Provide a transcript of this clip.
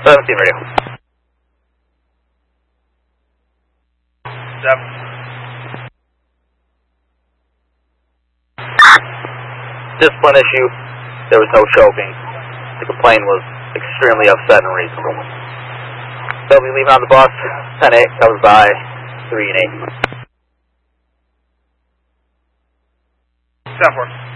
17 radio. 7. Discipline issue. There was no choking. The complaint was extremely upset and reasonable. They'll be leaving on the bus. 10-8 comes by 3 and 8. 10-4.